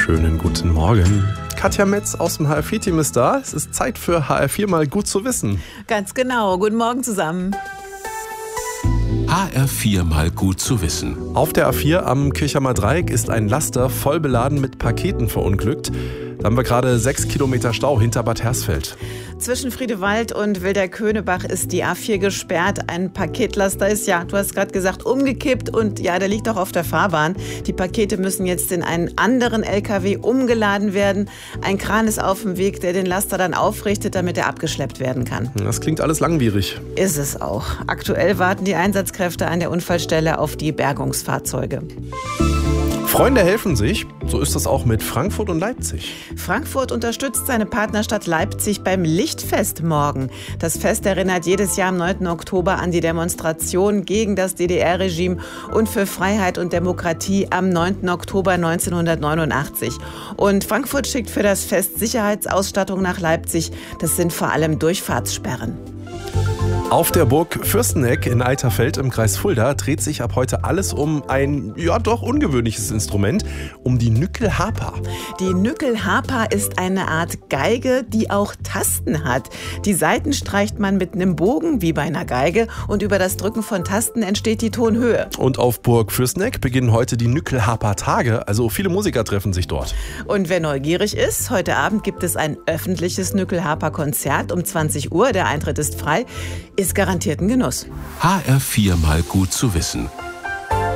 Schönen guten Morgen. Katja Metz aus dem HR4-Team ist da. Es ist Zeit für HR4 mal gut zu wissen. Ganz genau. Guten Morgen zusammen. HR4 mal gut zu wissen. Auf der A4 am Kirchheimer Dreieck ist ein Laster voll beladen mit Paketen verunglückt. Da haben wir gerade 6 Kilometer Stau hinter Bad Hersfeld. Zwischen Friedewald und Wilderköhnebach ist die A4 gesperrt. Ein Paketlaster ist, ja, du hast gerade gesagt, umgekippt und ja, der liegt auch auf der Fahrbahn. Die Pakete müssen jetzt in einen anderen LKW umgeladen werden. Ein Kran ist auf dem Weg, der den Laster dann aufrichtet, damit er abgeschleppt werden kann. Das klingt alles langwierig. Ist es auch. Aktuell warten die Einsatzkräfte an der Unfallstelle auf die Bergungsfahrzeuge. Freunde helfen sich. So ist das auch mit Frankfurt und Leipzig. Frankfurt unterstützt seine Partnerstadt Leipzig beim Lichtfest morgen. Das Fest erinnert jedes Jahr am 9. Oktober an die Demonstration gegen das DDR-Regime und für Freiheit und Demokratie am 9. Oktober 1989. Und Frankfurt schickt für das Fest Sicherheitsausstattung nach Leipzig. Das sind vor allem Durchfahrtssperren. Auf der Burg Fürsteneck in Eiterfeld im Kreis Fulda dreht sich ab heute alles um ein, ja doch ungewöhnliches Instrument, um die Nyckelharpa. Die Nyckelharpa ist eine Art Geige, die auch Tasten hat. Die Saiten streicht man mit einem Bogen, wie bei einer Geige, und über das Drücken von Tasten entsteht die Tonhöhe. Und auf Burg Fürsteneck beginnen heute die Nyckelharpa-Tage, also viele Musiker treffen sich dort. Und wer neugierig ist, heute Abend gibt es ein öffentliches Nyckelharpa-Konzert um 20 Uhr. Der Eintritt ist frei. Ist garantiert ein Genuss. HR4 mal gut zu wissen.